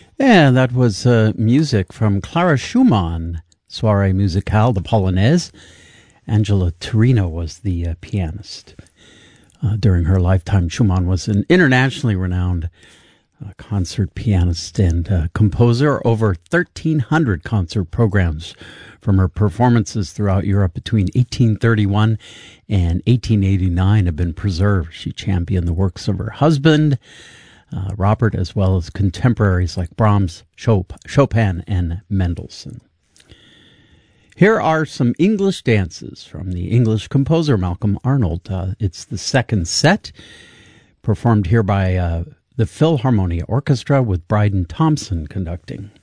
And that was music from Clara Schumann, Soirée Musicale, the Polonaise. Angela Torino was the pianist. During her lifetime, Schumann was an internationally renowned concert pianist and composer. Over 1,300 concert programs from her performances throughout Europe between 1831 and 1889 have been preserved. She championed the works of her husband, Robert, as well as contemporaries like Brahms, Chopin, and Mendelssohn. Here are some English dances from the English composer Malcolm Arnold. It's the second set, performed here by the Philharmonia Orchestra with Bryden Thompson conducting.